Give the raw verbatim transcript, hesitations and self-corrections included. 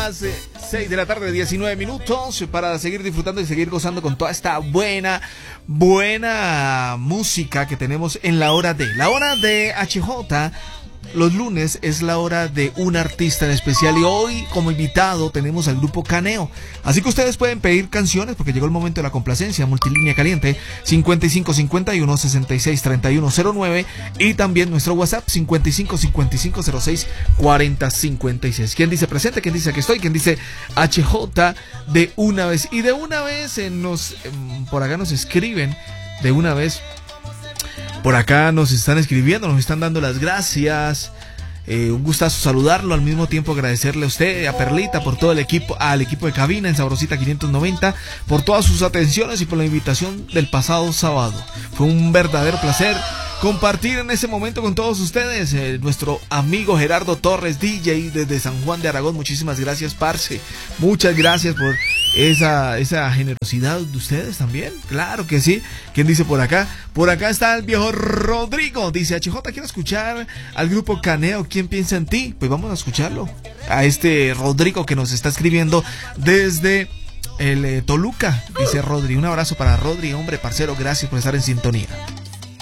las eh, seis de la tarde, diecinueve minutos, para seguir disfrutando y seguir gozando con toda esta buena, buena música que tenemos en la hora de, la hora de H J. Los lunes es la hora de un artista en especial y hoy como invitado tenemos al grupo Caneo. Así que ustedes pueden pedir canciones porque llegó el momento de la complacencia. Multilínea caliente cincuenta y cinco cincuenta y uno sesenta y seis treinta y uno cero nueve y también nuestro WhatsApp cincuenta y cinco cincuenta y cinco cero seis cuarenta cincuenta y seis. ¿Quién dice presente? ¿Quién dice que estoy? ¿Quién dice H J de una vez? Y de una vez eh, nos eh, por acá nos escriben de una vez. Por acá nos están escribiendo, nos están dando las gracias. Eh, un gustazo saludarlo, al mismo tiempo agradecerle a usted, a Perlita, por todo el equipo, al equipo de cabina en Sabrosita quinientos noventa, por todas sus atenciones y por la invitación del pasado sábado. Fue un verdadero placer compartir en ese momento con todos ustedes. Eh, nuestro amigo Gerardo Torres, D J desde San Juan de Aragón, muchísimas gracias, parce. Muchas gracias por esa, esa generosidad de ustedes también, claro que sí. ¿Quién dice por acá? Por acá está el viejo Rodrigo, dice H J, quiero escuchar al grupo Caneo, ¿quién piensa en ti? Pues vamos a escucharlo, a este Rodrigo que nos está escribiendo desde el eh, Toluca, dice Rodri. Un abrazo para Rodri, hombre, parcero, gracias por estar en sintonía.